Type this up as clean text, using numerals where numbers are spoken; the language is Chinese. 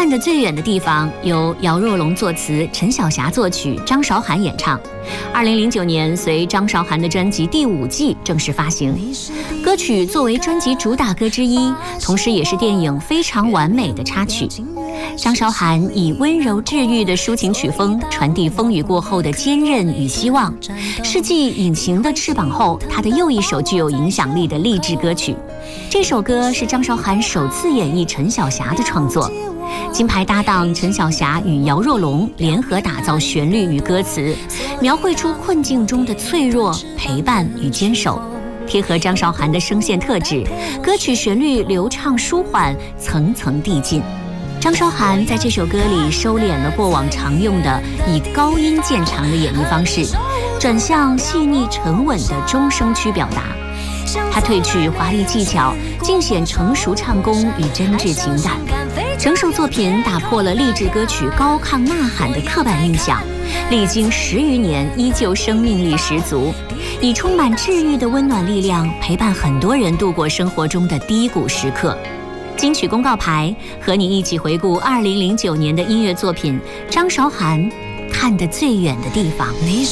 看得最远的地方由姚若龙作词，陈小霞作曲，张韶涵演唱。2009年，随张韶涵的专辑《第5季》正式发行。歌曲作为专辑主打歌之一，同时也是电影《非常完美》的插曲。张韶涵以温柔治愈的抒情曲风，传递风雨过后的坚韧与希望。是继《隐形的翅膀》后，她的又一首具有影响力的励志歌曲。这首歌是张韶涵首次演绎陈小霞的创作。金牌搭档陈小霞与姚若龙联合打造旋律与歌词，描绘出困境中的脆弱、陪伴与坚守，贴合张韶涵的声线特质。歌曲旋律流畅舒缓，层层递进。张韶涵在这首歌里收敛了过往常用的以高音见长的演绎方式，转向细腻沉稳的中声区表达。她褪去华丽技巧，尽显成熟唱功与真挚情感。整首作品打破了励志歌曲高亢呐喊的刻板印象，历经10余年依旧生命力十足，以充满治愈的温暖力量陪伴很多人度过生活中的低谷时刻。金曲公告牌，和你一起回顾2009年的音乐作品，张韶涵看得最远的地方。 你